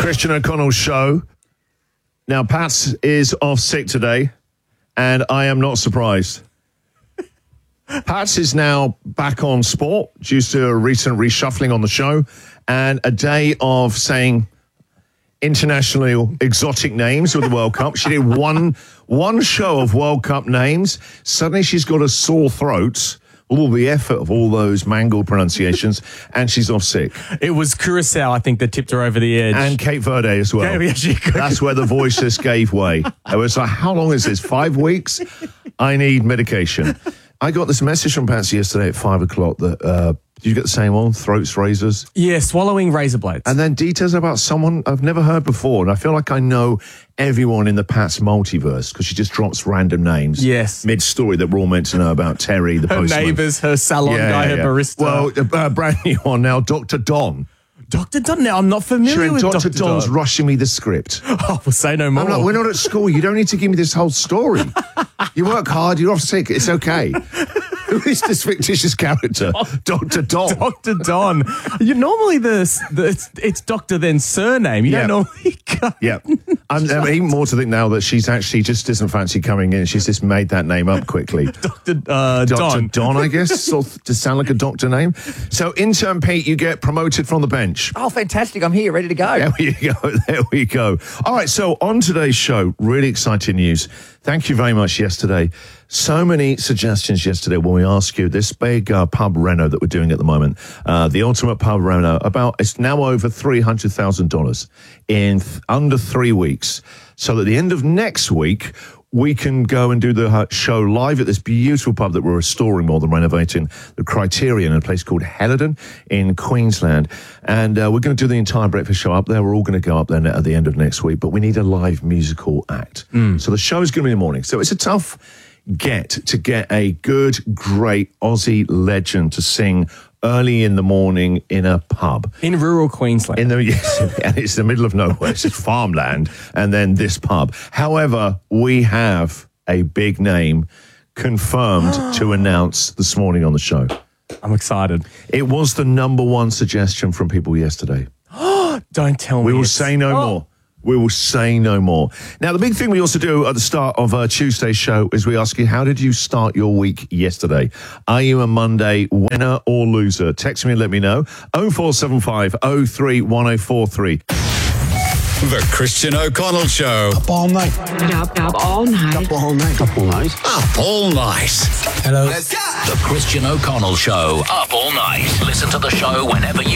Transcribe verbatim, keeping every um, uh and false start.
Christian O'Connell Show. Now, Pat is off sick today, and I am not surprised. Pat is now back on sport due to a recent reshuffling on the show and a day of saying internationally exotic names with the World Cup. She did one one show of World Cup names. Suddenly she's got a sore throat. All the effort of all those mangled pronunciations, and she's off sick. It was Curacao, I think, that tipped her over the edge. And Cape Verde as well. Yeah, she could. That's where the voices gave way. I was like, how long is this? Five weeks? I need medication. I got this message from Patsy yesterday at five o'clock that, uh, did you get the same one? Throats, razors? Yeah, swallowing razor blades. And then details about someone I've never heard before. And I feel like I know everyone in the Pat's multiverse because she just drops random names. Yes. Mid-story that we're all meant to know about. Terry, the her postman. neighbours, her salon Yeah, guy, yeah, her yeah. barista. Well, uh, brand new one now, Doctor Don. Doctor Don, now I'm not familiar Sharon, with Doctor Doctor Don's Don. rushing me the script. Oh, we'll say no more. I'm like, we're not at school. You don't need to give me this whole story. You work hard. You're off sick. It's okay. Who is this fictitious character? Doctor Don. Doctor Don. You normally the, the it's, it's Doctor then surname. You Yeah. don't normally go. Yeah. I'm, I'm even more to think now that she's actually just doesn't fancy coming in. She's just made that name up quickly. Doctor Uh, Doctor Don. Don, I guess, sort of, to sound like a doctor name. So, intern Pete, you get promoted from the bench. Oh, fantastic. I'm here, ready to go. There we go. There we go. All right. So on today's show, really exciting news. Thank you very much yesterday. So many suggestions yesterday when we asked you this big uh, pub reno that we're doing at the moment, uh, the ultimate pub reno, about it's now over three hundred thousand dollars in th- under three weeks. So at the end of next week, we can go and do the uh, show live at this beautiful pub that we're restoring more than renovating, the Criterion, in a place called Helidon in Queensland. And uh, we're going to do the entire breakfast show up there. We're all going to go up there at the end of next week, but we need a live musical act. Mm. So the show is going to be in the morning. So it's a tough get to get a good, great Aussie legend to sing early in the morning in a pub. In rural Queensland. In the, yes, and it's the middle of nowhere. It's just farmland and then this pub. However, we have a big name confirmed to announce this morning on the show. I'm excited. It was the number one suggestion from people yesterday. Don't tell me. We will it's- say no Oh. more. We will say no more. Now, the big thing we also do at the start of uh, Tuesday's show is we ask you, how did you start your week yesterday? Are you a Monday winner or loser? Text me and let me know. oh four seven five oh three one oh four three. The Christian O'Connell Show. Up all night. Up, up all night. Up all night. Up all night. Up all night. Hello. The Christian O'Connell Show. Up all night. Listen to the show whenever you